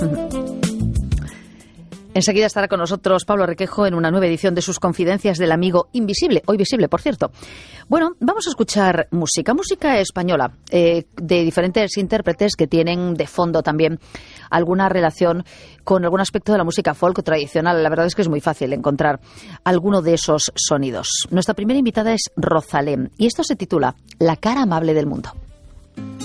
Enseguida estará con nosotros Pablo Requejo en una nueva edición de sus Confidencias del Amigo Invisible, hoy visible, por cierto. Bueno, vamos a escuchar música española, de diferentes intérpretes que tienen de fondo también alguna relación con algún aspecto de la música folk tradicional. La verdad es que es muy fácil encontrar alguno de esos sonidos. Nuestra primera invitada es Rosalén y esto se titula La cara amable del mundo.